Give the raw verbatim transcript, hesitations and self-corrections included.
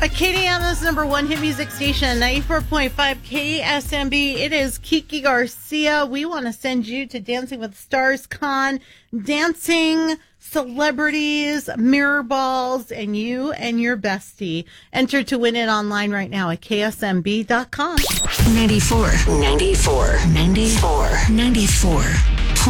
Acadiana's number one hit music station, ninety-four point five K S M B. It is Kiki Garcia. We want to send you to Dancing with the Stars Con, dancing celebrities, mirror balls, and you and your bestie. Enter to win it online right now at K S M B dot com. ninety-four, ninety-four, ninety-four, ninety-four.